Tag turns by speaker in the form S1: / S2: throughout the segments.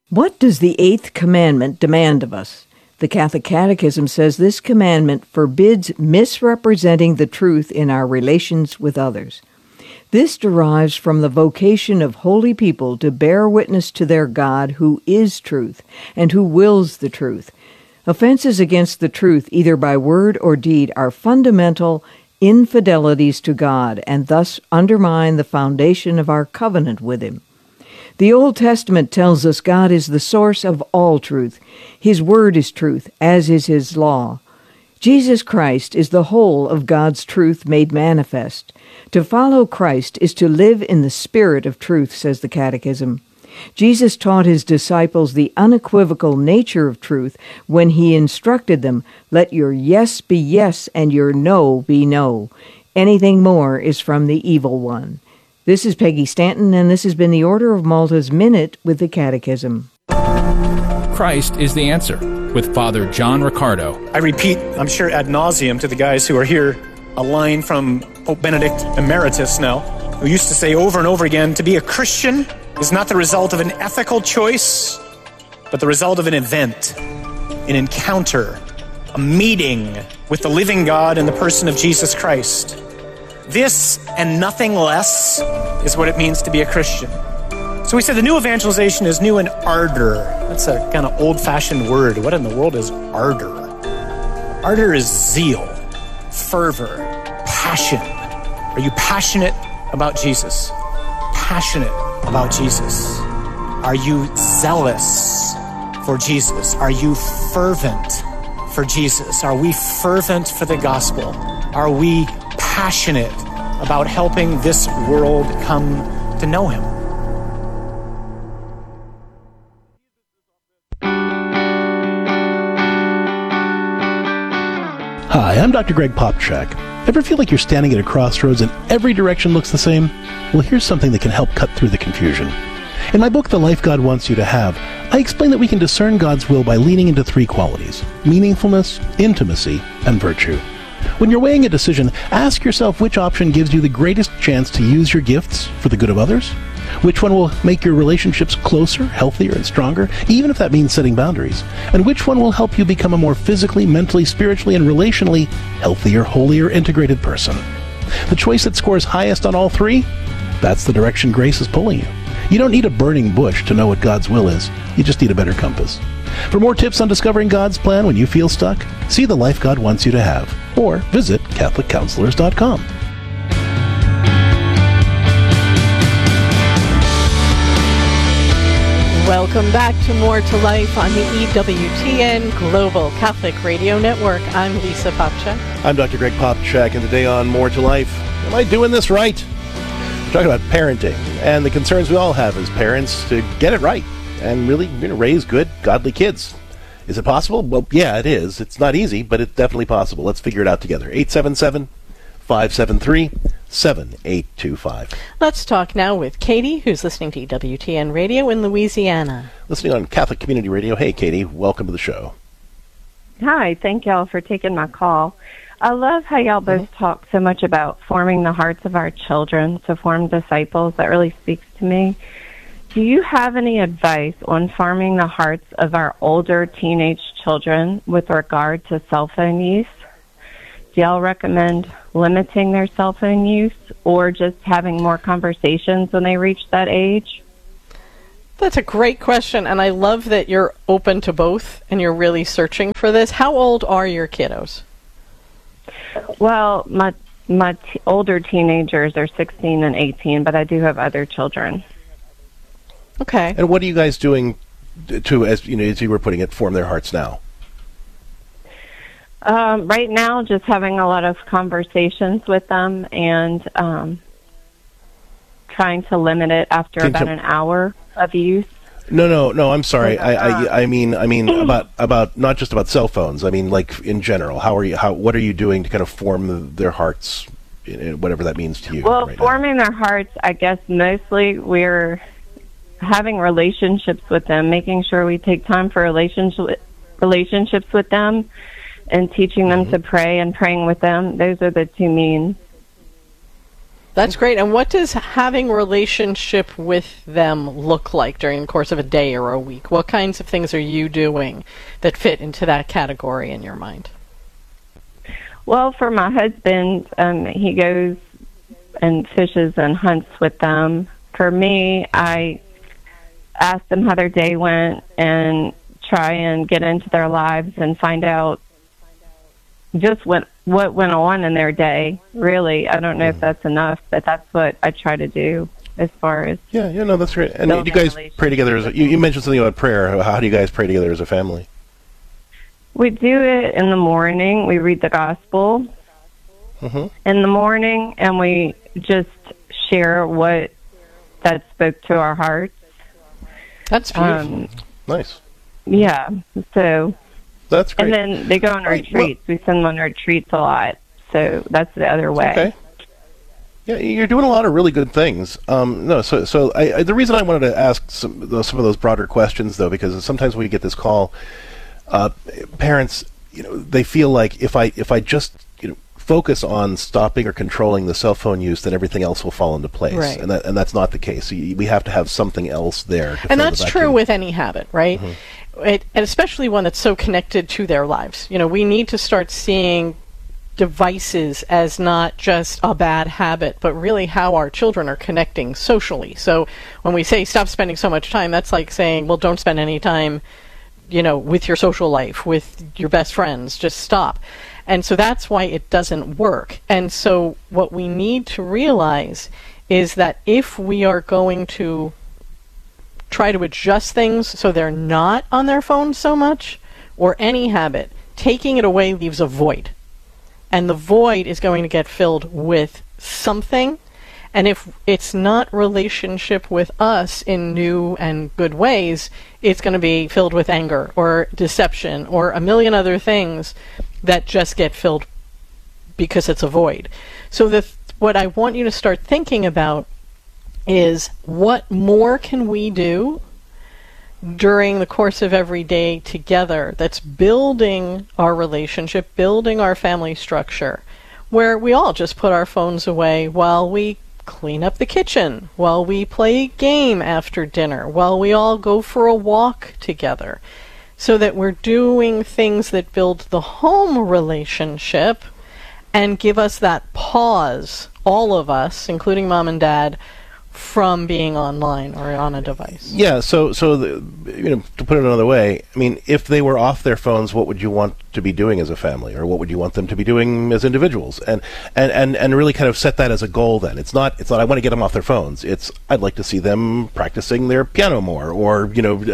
S1: What does the eighth commandment demand of us? The Catholic Catechism says this commandment forbids misrepresenting the truth in our relations with others. This derives from the vocation of holy people to bear witness to their God who is truth and who wills the truth. Offenses against the truth, either by word or deed, are fundamental infidelities to God and thus undermine the foundation of our covenant with Him. The Old Testament tells us God is the source of all truth. His word is truth, as is His law. Jesus Christ is the whole of God's truth made manifest. To follow Christ is to live in the spirit of truth, says the Catechism. Jesus taught His disciples the unequivocal nature of truth when He instructed them, "Let your yes be yes and your no be no. Anything more is from the evil one." This is Peggy Stanton, and this has been the Order of Malta's Minute with the Catechism.
S2: Christ is the answer, with Father John Riccardo.
S3: I repeat, I'm sure ad nauseum to the guys who are here, a line from Pope Benedict Emeritus now, who used to say over and over again, to be a Christian is not the result of an ethical choice, but the result of an event, an encounter, a meeting with the living God in the person of Jesus Christ. This and nothing less is what it means to be a Christian. So we said the new evangelization is new in ardor. That's a kind of old-fashioned word. What in the world is ardor? Ardor is zeal, fervor, passion. Are you passionate about Jesus? Passionate about Jesus? Are you zealous for Jesus? Are you fervent for Jesus? Are we fervent for the gospel? Are we passionate about helping this world come to know Him?
S4: Hi, I'm Dr. Greg Popchak. Ever feel like you're standing at a crossroads and every direction looks the same? Well, here's something that can help cut through the confusion. In my book, The Life God Wants You to Have, I explain that we can discern God's will by leaning into three qualities: meaningfulness, intimacy, and virtue. When you're weighing a decision, ask yourself which option gives you the greatest chance to use your gifts for the good of others, which one will make your relationships closer, healthier, and stronger, even if that means setting boundaries, and which one will help you become a more physically, mentally, spiritually, and relationally healthier, holier, integrated person. The choice that scores highest on all three? That's the direction grace is pulling you. You don't need a burning bush to know what God's will is. You just need a better compass. For more tips on discovering God's plan when you feel stuck, see The Life God Wants You to Have, or visit CatholicCounselors.com.
S5: Welcome back to More to Life on the EWTN Global Catholic Radio Network. I'm Lisa Popchak.
S4: I'm Dr. Greg Popchak, and today on More to Life, am I doing this right? We're talking about parenting and the concerns we all have as parents to get it right and really raise good, godly kids. Is it possible? Well, yeah, it is. It's not easy, but it's definitely possible. Let's figure it out together. 877-573-7825.
S5: Let's talk now with Katie, who's listening to EWTN Radio in Louisiana.
S4: Listening on Catholic Community Radio. Hey, Katie, welcome to the show.
S6: Hi, thank y'all for taking my call. I love how y'all both talk so much about forming the hearts of our children to form disciples. That really speaks to me. Do you have any advice on forming the hearts of our older teenage children with regard to cell phone use? Do y'all recommend limiting their cell phone use or just having more conversations when they reach that age?
S5: That's a great question, and I love that you're open to both and you're really searching for this. How old are your kiddos?
S6: Well, my older teenagers are 16 and 18, but I do have other children.
S5: Okay.
S4: And what are you guys doing to, as you were putting it, form their hearts now?
S6: Right now, just having a lot of conversations with them and trying to limit it after about an hour of use.
S4: No. I'm sorry. I mean about not just about cell phones. I mean, like in general. What are you doing to kind of form their hearts, whatever that means to you?
S6: Well,
S4: right
S6: forming their hearts, I guess mostly we're having relationships with them, making sure we take time for relationships with them, and teaching them to pray and praying with them. Those are the two means.
S5: That's great. And what does having relationship with them look like during the course of a day or a week? What kinds of things are you doing that fit into that category in your mind?
S6: Well, for my husband, he goes and fishes and hunts with them. For me, I ask them how their day went and try and get into their lives and find out just what went on in their day. Really, I don't know if that's enough, but that's what I try to do as far as
S4: no, that's great. And you guys pray together as you mentioned something about prayer. How do you guys pray together as a family?
S6: We do it in the morning. We read the gospel in the morning, and we just share what that spoke to our hearts.
S5: That's beautiful.
S4: Nice.
S6: Yeah, so
S4: that's great.
S6: And then they go on retreats. We send them on retreats a lot, so that's the other way.
S4: Okay. Yeah, you're doing a lot of really good things. The reason I wanted to ask some of those broader questions, though, because sometimes when you get this call, parents, they feel like if I just focus on stopping or controlling the cell phone use, then everything else will fall into place.
S5: Right.
S4: And that's not the case. We have to have something else there.
S5: And that's true with any habit, right? And especially one that's so connected to their lives. We need to start seeing devices as not just a bad habit, but really how our children are connecting socially. So when we say stop spending so much time, that's like saying, well, don't spend any time, with your social life, with your best friends, just stop. And so that's why it doesn't work. And so what we need to realize is that if we are going to try to adjust things so they're not on their phones so much, or any habit, taking it away leaves a void. And the void is going to get filled with something. And if it's not relationship with us in new and good ways, it's going to be filled with anger or deception or a million other things that just get filled because it's a void. So what I want you to start thinking about is what more can we do during the course of every day together that's building our relationship, building our family structure, where we all just put our phones away while we clean up the kitchen, while we play a game after dinner, while we all go for a walk together, so that we're doing things that build the home relationship and give us that pause, all of us, including mom and dad, from being online or on a device.
S4: Yeah, so to put it another way, I mean, if they were off their phones, what would you want to be doing as a family, or what would you want them to be doing as individuals? And really kind of set that as a goal. Then it's not I want to get them off their phones. It's I'd like to see them practicing their piano more, or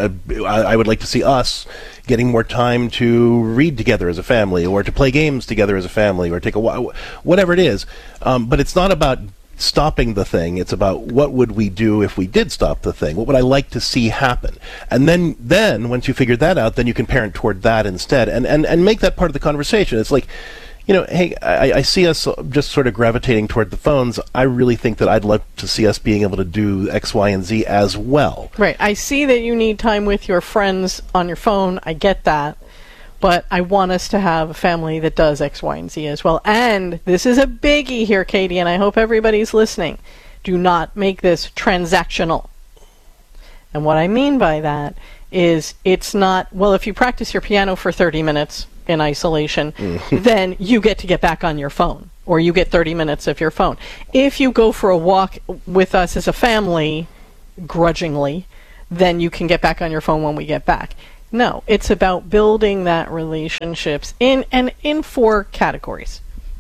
S4: I would like to see us getting more time to read together as a family, or to play games together as a family, or take a while, whatever it is. But it's not about stopping the thing. It's about what would we do if we did stop the thing? What would I like to see happen? And then once you figure that out, then you can parent toward that instead, and make that part of the conversation. It's like, hey, I see us just sort of gravitating toward the phones. I really think that I'd love to see us being able to do X, Y, and Z as well.
S5: Right. I see that you need time with your friends on your phone. I get that. But I want us to have a family that does X, Y, and Z as well. And this is a biggie here, Katie, and I hope everybody's listening. Do not make this transactional. And what I mean by that is it's not, well, if you practice your piano for 30 minutes in isolation, then you get back on your phone, or you get 30 minutes of your phone. If you go for a walk with us as a family, grudgingly, then you can get back on your phone when we get back. No, it's about building that relationships in 4 categories: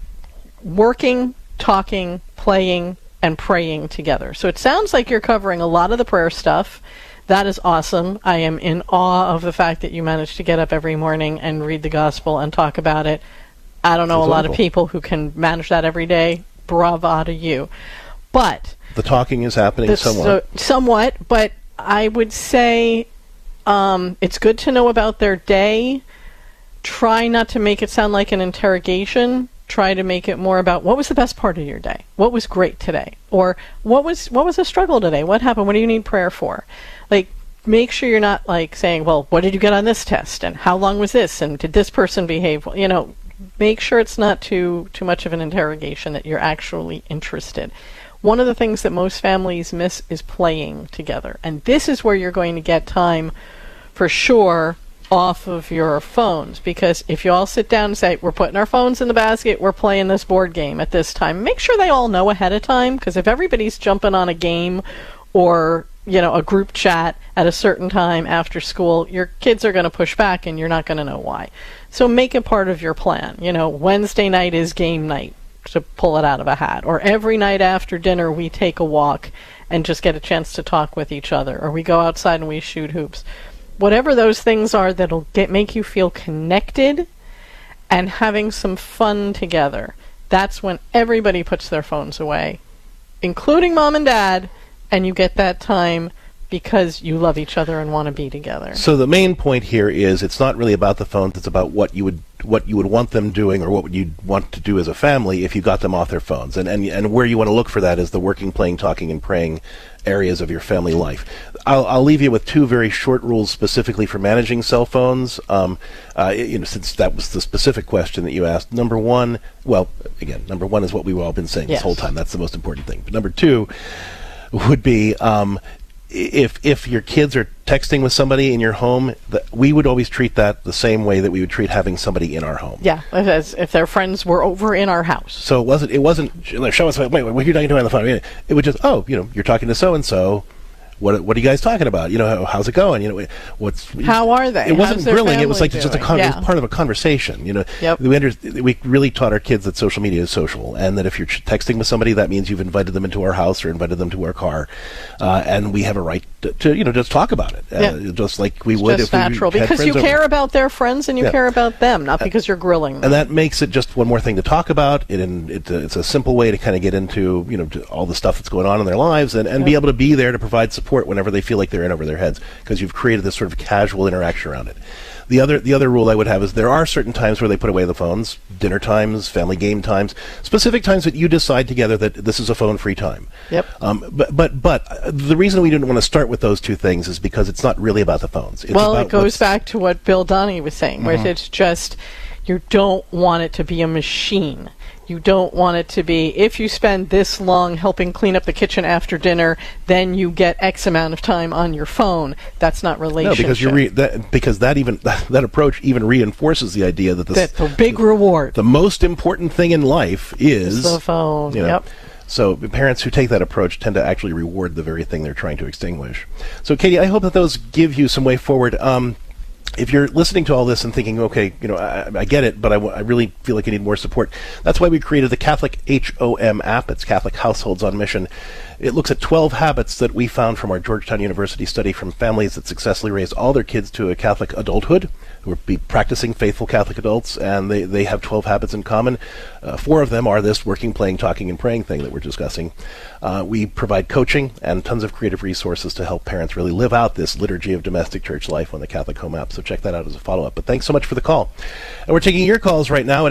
S5: working, talking, playing, and praying together. So it sounds like you're covering a lot of the prayer stuff. That is awesome. I am in awe of the fact that you managed to get up every morning and read the gospel and talk about it. I don't know a lot of people who can manage that every day. Bravo to you. But
S4: the talking is happening
S5: somewhat, but I would say it's good to know about their day. Try not to make it sound like an interrogation. Try to make it more about what was the best part of your day? What was great today? Or what was a struggle today? What happened? What do you need prayer for? Like, make sure you're not like saying, well, what did you get on this test? And how long was this? And did this person behave well? Make sure it's not too much of an interrogation, that you're actually interested. one of the things that most families miss is playing together. And this is where you're going to get time for sure off of your phones, because if you all sit down and say, we're putting our phones in the basket, we're playing this board game at this time, make sure they all know ahead of time, because if everybody's jumping on a game or a group chat at a certain time after school, your kids are going to push back and you're not going to know why. So make it part of your plan. Wednesday night is game night, to pull it out of a hat, or every night after dinner we take a walk and just get a chance to talk with each other, or we go outside and we shoot hoops. Whatever those things are that'll make you feel connected and having some fun together, that's when everybody puts their phones away, including mom and dad, and you get that time because you love each other and want to be together.
S4: So the main point here is it's not really about the phones, it's about what you would want them doing, or what would you want to do as a family if you got them off their phones. And where you want to look for that is the working, playing, talking, and praying areas of your family life. I'll leave you with two very short rules specifically for managing cell phones, since that was the specific question that you asked. Number one is what we've all been saying this whole time. That's the most important thing. But number two would be if your kids are texting with somebody in your home, we would always treat that the same way that we would treat having somebody in our home.
S5: Yeah, as if their friends were over in our house.
S4: So it wasn't show us, wait, what are you talking to on the phone? It was just, you're talking to so and so. What are you guys talking about? How's it going?
S5: How are they?
S4: It wasn't grilling. It was like
S5: doing?
S4: just it was part of a conversation.
S5: Yep.
S4: We really taught our kids that social media is social, and that if you're texting with somebody, that means you've invited them into our house or invited them to our car, and we have a right to just talk about it, just like we would if we had
S5: natural, because you care about their friends and you care about them, not because you're grilling them.
S4: And that makes it just one more thing to talk about. It's a simple way to kind of get into to all the stuff that's going on in their lives, and be able to be there to provide support whenever they feel like they're in over their heads, because you've created this sort of casual interaction around it. The other rule I would have is there are certain times where they put away the phones: dinner times, family game times, specific times that you decide together that this is a phone-free time.
S5: Yep.
S4: But the reason we didn't want to start with those two things is because it's not really about the phones.
S5: It goes back to what Bill Donnie was saying, where it's just, you don't want it to be a machine. You don't want it to be, if you spend this long helping clean up the kitchen after dinner, then you get X amount of time on your phone. That's not relationship.
S4: No, because that approach even reinforces the idea that
S5: the big reward,
S4: the most important thing in life is
S5: the phone. Yep.
S4: So parents who take that approach tend to actually reward the very thing they're trying to extinguish. So Katie, I hope that those give you some way forward. If you're listening to all this and thinking, okay, I get it, but I really feel like I need more support, that's why we created the Catholic HOM app. It's Catholic Households on Mission. It looks at 12 habits that we found from our Georgetown University study from families that successfully raised all their kids to a Catholic adulthood, who are practicing faithful Catholic adults, and they have 12 habits in common. 4 of them are this working, playing, talking, and praying thing that we're discussing. We provide coaching and tons of creative resources to help parents really live out this liturgy of domestic church life on the Catholic Home app, so check that out as a follow-up. But thanks so much for the call. And we're taking your calls right now at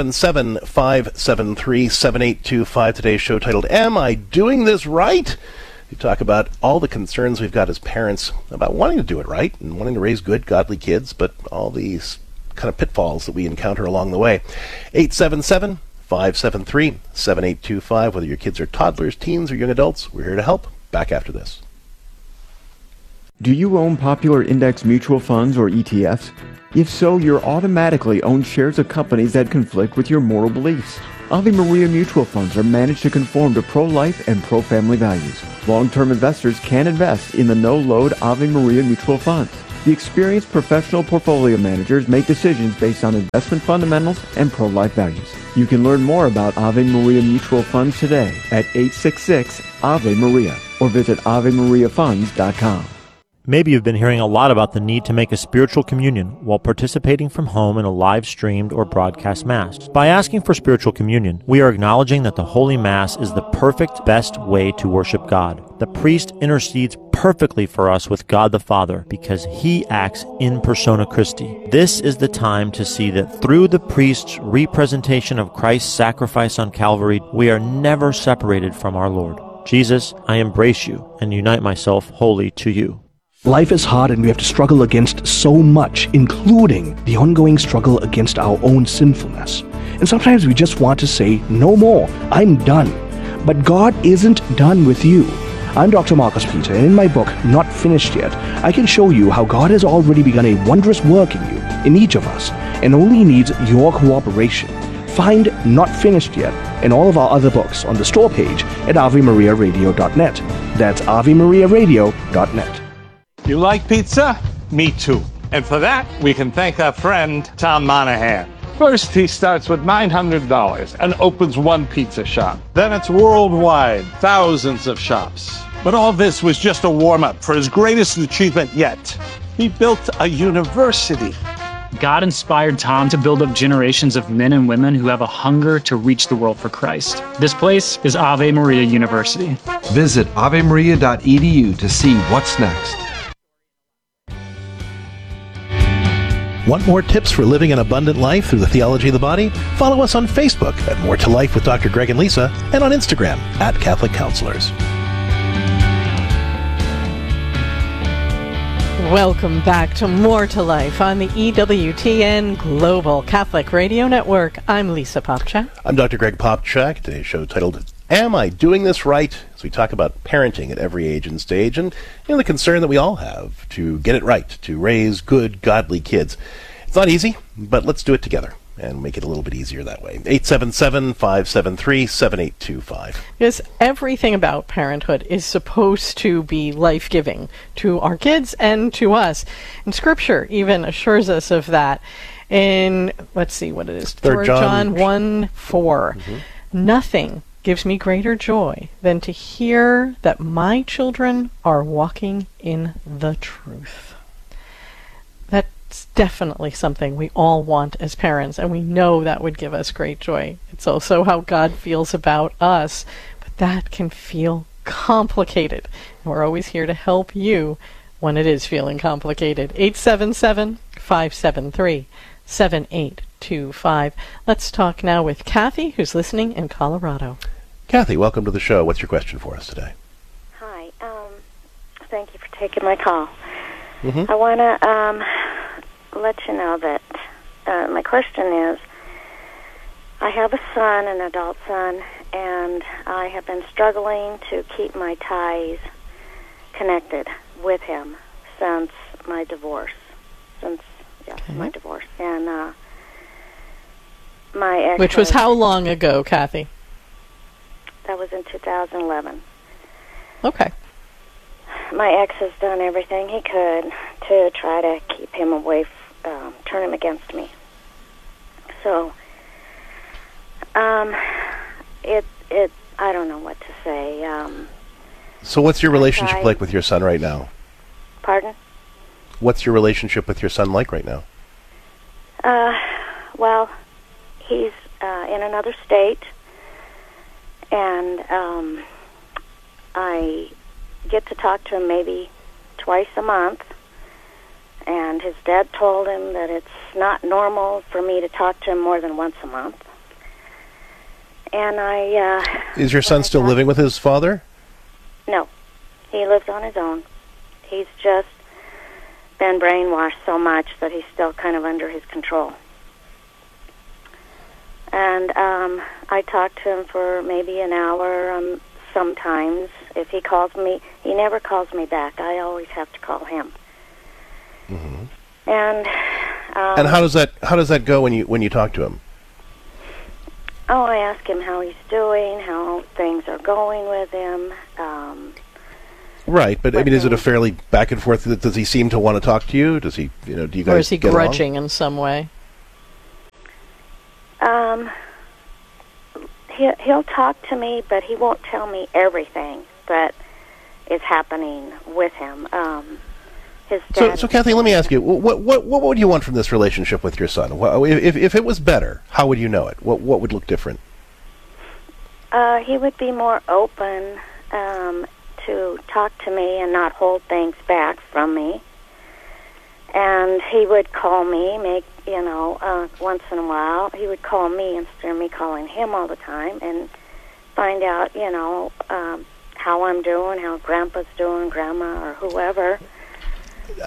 S4: 877-573-7825. Today's show titled, Am I Doing This Right? We talk about all the concerns we've got as parents about wanting to do it right and wanting to raise good, godly kids, but all these kind of pitfalls that we encounter along the way. 877-573-7825. Whether your kids are toddlers, teens, or young adults, we're here to help. Back after this.
S7: Do you own popular index mutual funds or ETFs? If so, you're automatically owned shares of companies that conflict with your moral beliefs. Ave Maria mutual funds are managed to conform to pro-life and pro-family values. Long-term investors can invest in the no-load Ave Maria mutual funds. The experienced professional portfolio managers make decisions based on investment fundamentals and pro-life values. You can learn more about Ave Maria mutual funds today at 866-AVE-MARIA or visit AveMariaFunds.com.
S8: Maybe you've been hearing a lot about the need to make a spiritual communion while participating from home in a live-streamed or broadcast Mass. By asking for spiritual communion, we are acknowledging that the Holy Mass is the perfect, best way to worship God. The priest intercedes perfectly for us with God the Father because he acts in persona Christi. This is the time to see that through the priest's representation of Christ's sacrifice on Calvary, we are never separated from our Lord. Jesus, I embrace you and unite myself wholly to you.
S9: Life is hard and we have to struggle against so much, including the ongoing struggle against our own sinfulness. And sometimes we just want to say, no more, I'm done. But God isn't done with you. I'm Dr. Marcus Peter, and in my book, Not Finished Yet, I can show you how God has already begun a wondrous work in you, in each of us, and only needs your cooperation. Find Not Finished Yet and all of our other books on the store page at AveMariaRadio.net. That's AveMariaRadio.net.
S10: You like pizza? Me too. And for that, we can thank our friend, Tom Monahan. First, he starts with $900 and opens one pizza shop. Then it's worldwide, thousands of shops. But all this was just a warm-up for his greatest achievement yet. He built a university.
S11: God inspired Tom to build up generations of men and women who have a hunger to reach the world for Christ. This place is Ave Maria University.
S12: Visit avemaria.edu to see what's next.
S4: Want more tips for living an abundant life through the theology of the body? Follow us on Facebook at More to Life with Dr. Greg and Lisa, and on Instagram at Catholic Counselors.
S5: Welcome back to More to Life on the EWTN Global Catholic Radio Network. I'm Lisa Popchak.
S4: I'm Dr. Greg Popchak. Today's show titled, Am I Doing This Right? As we talk about parenting at every age and stage, and the concern that we all have to get it right, to raise good, godly kids. It's not easy, but let's do it together and make it a little bit easier that way. 877-573-7825.
S5: Because everything about parenthood is supposed to be life-giving to our kids and to us. And Scripture even assures us of that in, let's see what it is, 3 John 1:4. Mm-hmm. Nothing gives me greater joy than to hear that my children are walking in the truth. That's definitely something we all want as parents, and we know that would give us great joy. It's also how God feels about us, but that can feel complicated. And we're always here to help you when it is feeling complicated. 877-573-7825. Let's talk now with Kathy, who's listening in Colorado.
S4: Kathy, welcome to the show. What's your question for us today?
S13: Hi. Thank you for taking my call.
S4: Mm-hmm.
S13: I want to let you know that my question is, I have a son, an adult son, and I have been struggling to keep my ties connected with him since my divorce. My divorce. And my ex...
S5: Which was how long ago, Kathy?
S13: That was in 2011.
S5: Okay.
S13: My ex has done everything he could to try to keep him away, turn him against me. So, I don't know what to say.
S4: So what's your relationship like with your son right now?
S13: Pardon?
S4: What's your relationship with your son like right now?
S13: Well, he's in another state, and I get to talk to him maybe twice a month, and his dad told him that it's not normal for me to talk to him more than once a month. And
S4: Is your son still living with his father?
S13: No. He lives on his own. He's just been brainwashed so much that he's still kind of under his control. And I talk to him for maybe an hour sometimes. If he calls me, he never calls me back. I always have to call him.
S4: Mm-hmm.
S13: And
S4: how does that go when you talk to him?
S13: Oh, I ask him how he's doing, how things are going with him.
S4: Right, but I mean, is it a fairly back and forth? Does he seem to want to talk to you? Does he, do you guys?
S5: Or is he
S4: get
S5: grudging
S4: along?
S5: in some way?
S13: He'll talk to me, but he won't tell me everything that is happening with him. His dad.
S4: So Kathy, let me ask you, what would you want from this relationship with your son? If it was better, how would you know it? What would look different?
S13: He would be more open to talk to me and not hold things back from me. And he would call me, once in a while. He would call me instead of me calling him all the time, and find out, how I'm doing, how Grandpa's doing, Grandma, or whoever.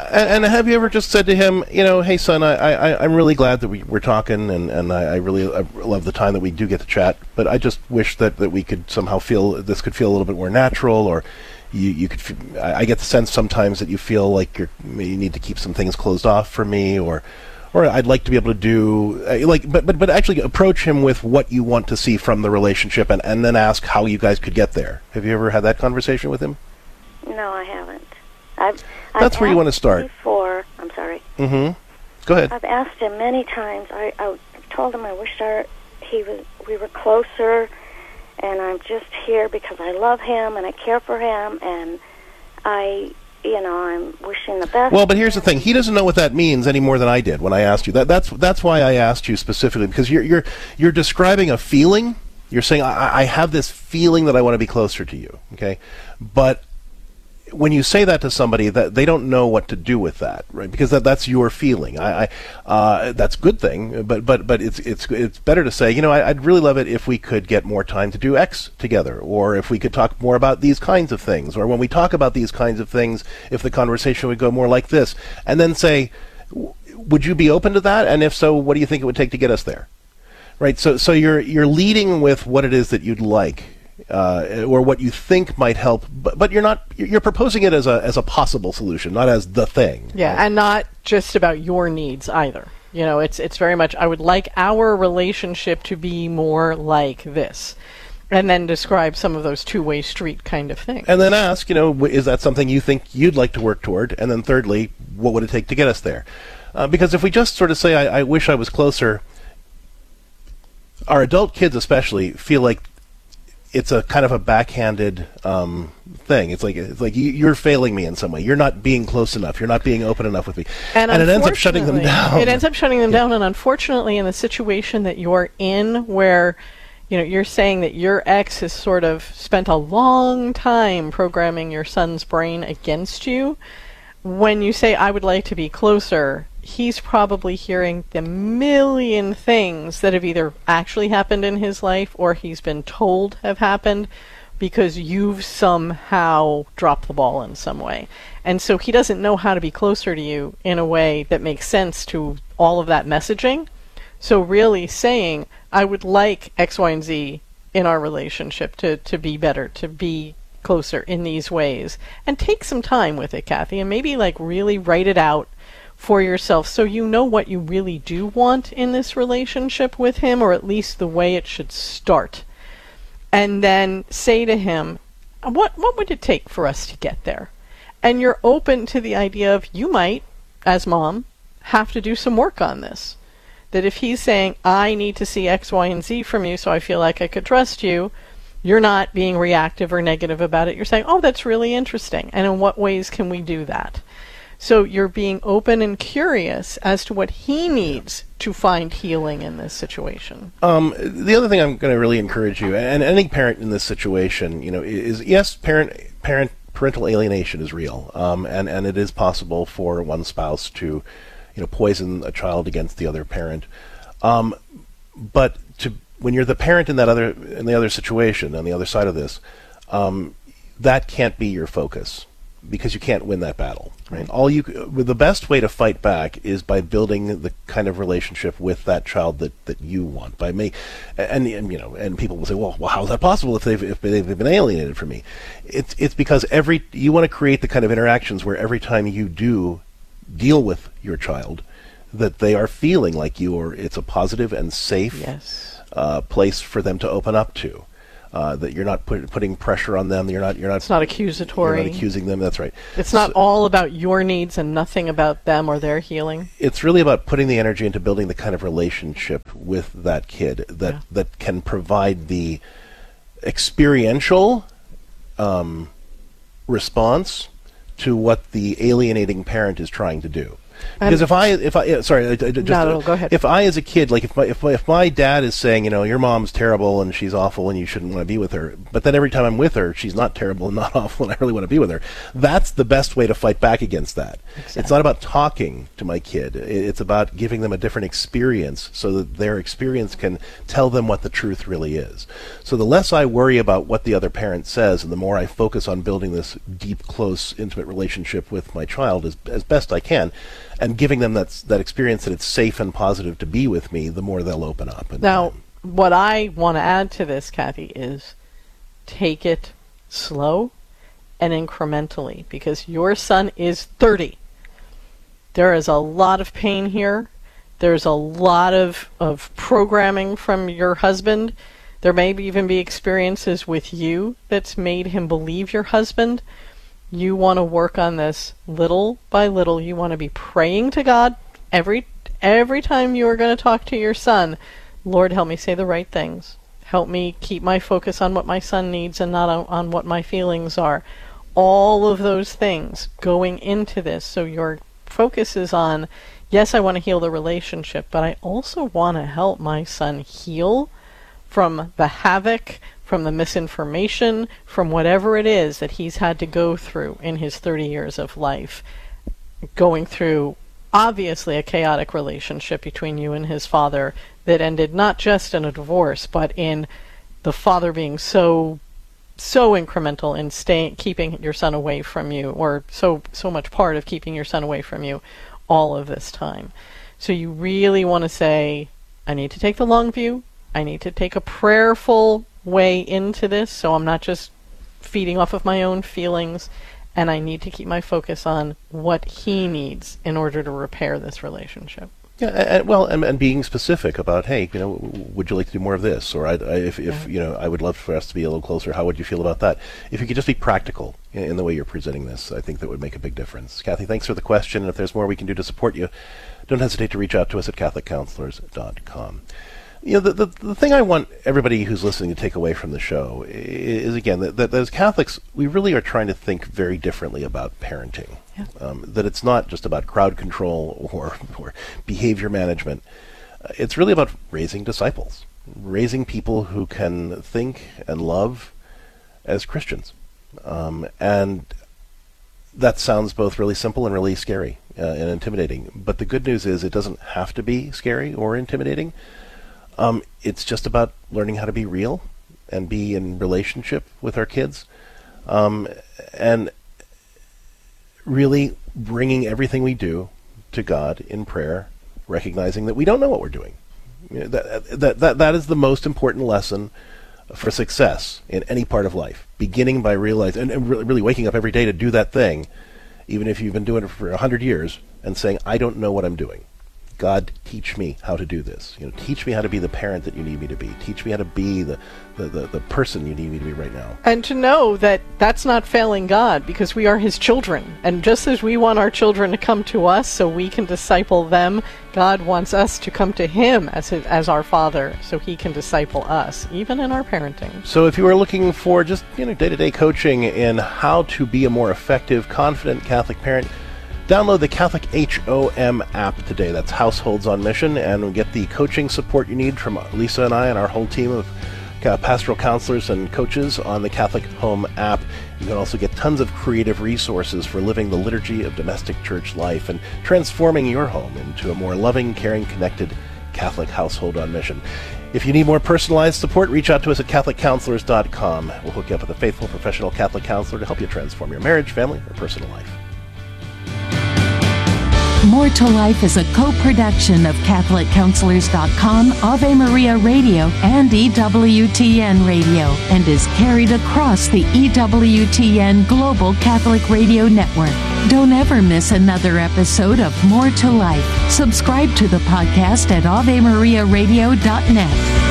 S4: And have you ever just said to him, hey son, I'm really glad that we're talking, and I really love the time that we do get to chat, but I just wish that we could somehow this could feel a little bit more natural, or you could. I get the sense sometimes that you feel like you need to keep some things closed off for me, or I'd like to be able to do but actually approach him with what you want to see from the relationship, and then ask how you guys could get there. Have you ever had that conversation with him?
S13: No, I haven't.
S4: That's where you want to start.
S13: Before, I'm sorry.
S4: Mm-hmm. Go ahead.
S13: I've asked him many times. I told him I wished we were closer, and I'm just here because I love him and I care for him, and I'm wishing the best.
S4: Well, but here's the thing: he doesn't know what that means any more than I did when I asked you. That's why I asked you specifically, because you're describing a feeling. You're saying I have this feeling that I want to be closer to you. Okay, but when you say that to somebody, that they don't know what to do with that, right? Because that's your feeling. That's a good thing, but it's better to say, I'd really love it if we could get more time to do X together, or if we could talk more about these kinds of things, or when we talk about these kinds of things, if the conversation would go more like this, and then say, would you be open to that? And if so, what do you think it would take to get us there? Right. So you're leading with what it is that you'd like. Or what you think might help, but you're proposing it as a possible solution, not as the thing.
S5: Yeah, right? And not just about your needs either. It's very much, I would like our relationship to be more like this, and then describe some of those two-way street kind of things.
S4: And then ask, is that something you think you'd like to work toward? And then thirdly, what would it take to get us there? Because if we just sort of say, I wish I was closer, our adult kids especially feel like it's a kind of a backhanded thing. It's like you're failing me in some way. You're not being close enough. You're not being open enough with me, and it ends up shutting them down.
S5: It ends up shutting them down, and unfortunately, in the situation that you're in, where you're saying that your ex has sort of spent a long time programming your son's brain against you. When you say, I would like to be closer, he's probably hearing the million things that have either actually happened in his life or he's been told have happened because you've somehow dropped the ball in some way. And so he doesn't know how to be closer to you in a way that makes sense to all of that messaging. So really saying, I would like X, Y, and Z in our relationship to be better, to be closer in these ways. And take some time with it, Kathy, and maybe really write it out for yourself so you know what you really do want in this relationship with him, or at least the way it should start. And then say to him, what would it take for us to get there? And you're open to the idea of, you might, as mom, have to do some work on this. That if he's saying, I need to see X, Y, and Z from you so I feel like I could trust you, you're not being reactive or negative about it. You're saying, oh, that's really interesting. And in what ways can we do that? So you're being open and curious as to what he needs to find healing in this situation.
S4: The other thing I'm going to really encourage you, and any parent in this situation, is yes, parental alienation is real, and it is possible for one spouse to, poison a child against the other parent. But when you're the parent in the other situation, on the other side of this, that can't be your focus, because you can't win that battle. Right? The best way to fight back is by building the kind of relationship with that child that you want. And people will say, well, how is that possible if they've been alienated from me? It's because you want to create the kind of interactions where every time you do deal with your child, that they are feeling like it's a positive and safe place for them to open up to. That you're not putting pressure on them. You're not.
S5: It's not accusatory.
S4: You're not accusing them. That's right.
S5: It's not all about your needs and nothing about them or their healing.
S4: It's really about putting the energy into building the kind of relationship with that kid that can provide the experiential response to what the alienating parent is trying to do. Because go ahead. If I as a kid, like if my dad is saying, your mom's terrible and she's awful and you shouldn't want to be with her, but then every time I'm with her, she's not terrible and not awful and I really want to be with her, that's the best way to fight back against that. Exactly. It's not about talking to my kid. It's about giving them a different experience so that their experience can tell them what the truth really is. So the less I worry about what the other parent says and the more I focus on building this deep, close, intimate relationship with my child as best I can, and giving them that experience that it's safe and positive to be with me, the more they'll open up.
S5: Now, what I want to add to this, Kathy, is take it slow and incrementally, because your son is 30. There is a lot of pain here. There's a lot of programming from your husband. There may even be experiences with you that's made him believe your husband. You want to work on this little by little. You want to be praying to God every time you are going to talk to your son. Lord, help me say the right things. Help me keep my focus on what my son needs and not on what my feelings are. All of those things going into this. So your focus is on, yes, I want to heal the relationship, but I also want to help my son heal from the havoc, from the misinformation, from whatever it is that he's had to go through in his 30 years of life, going through obviously a chaotic relationship between you and his father that ended not just in a divorce, but in the father being so incremental in keeping your son away from you, or so much part of keeping your son away from you all of this time. So you really want to say, I need to take the long view. I need to take a prayerful way into this, so I'm not just feeding off of my own feelings, and I need to keep my focus on what he needs in order to repair this relationship.
S4: Yeah, and being specific about, hey, would you like to do more of this? Or if I would love for us to be a little closer. How would you feel about that? If you could just be practical in the way you're presenting this, I think that would make a big difference. Kathy, thanks for the question. And if there's more we can do to support you, don't hesitate to reach out to us at CatholicCounselors.com. The thing I want everybody who's listening to take away from the show is, again, that as Catholics, we really are trying to think very differently about parenting. Yeah. That it's not just about crowd control or behavior management. It's really about raising disciples, raising people who can think and love as Christians. And that sounds both really simple and really scary and intimidating. But the good news is it doesn't have to be scary or intimidating. It's just about learning how to be real and be in relationship with our kids, and really bringing everything we do to God in prayer, recognizing that we don't know what we're doing. That is the most important lesson for success in any part of life, beginning by realizing and really waking up every day to do that thing, even if you've been doing it for 100 years, and saying, I don't know what I'm doing. God, teach me how to do this. Teach me how to be the parent that you need me to be. Teach me how to be the person you need me to be right now.
S5: And to know that that's not failing God, because we are his children. And just as we want our children to come to us so we can disciple them, God wants us to come to him as our Father so he can disciple us, even in our parenting.
S4: So if you are looking for just day-to-day coaching in how to be a more effective, confident Catholic parent, download the Catholic HOM app today. That's Households on Mission, and get the coaching support you need from Lisa and I and our whole team of pastoral counselors and coaches on the Catholic Home app. You can also get tons of creative resources for living the liturgy of domestic church life and transforming your home into a more loving, caring, connected Catholic household on mission. If you need more personalized support, reach out to us at CatholicCounselors.com. We'll hook you up with a faithful professional Catholic counselor to help you transform your marriage, family, or personal life.
S14: More to Life is a co-production of CatholicCounselors.com, Ave Maria Radio, and EWTN Radio, and is carried across the EWTN Global Catholic Radio Network. Don't ever miss another episode of More to Life. Subscribe to the podcast at AveMariaRadio.net.